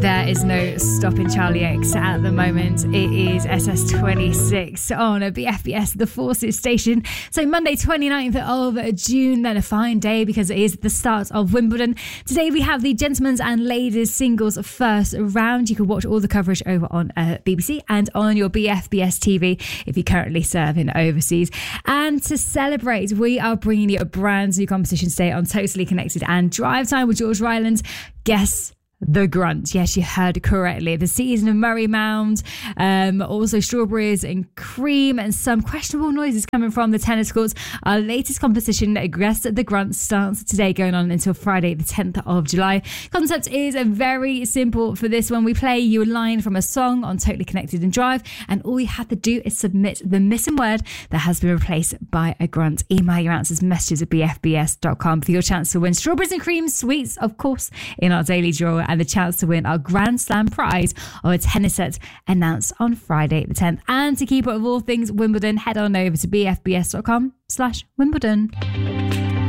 There is no stopping Charlie X at the moment. It is SS26 on a BFBS, the Forces station. So Monday 29th of June, then a fine day because it is the start of Wimbledon. Today we have the gentlemen's and ladies singles first round. You can watch all the coverage over on BBC and on your BFBS TV if you're currently serving overseas. And to celebrate, we are bringing you a brand new competition today on Totally Connected and Drive Time with George Ryland. Guess the grunt. Yes, you heard correctly. The season of Murray Mound, also strawberries and cream, and some questionable noises coming from the tennis courts. Our latest competition, Guess the Grunt, starts today, going on until Friday the 10th of July. Concept is very simple for this one. We play you a line from a song on Totally Connected and Drive, and all you have to do is submit the missing word that has been replaced by a grunt. Email your answers, messages at bfbs.com for your chance to win strawberries and cream sweets, of course, in our daily draw, and the chance to win our Grand Slam prize of a tennis set announced on Friday the 10th. And to keep up with all things Wimbledon, head on over to bfbs.com/Wimbledon.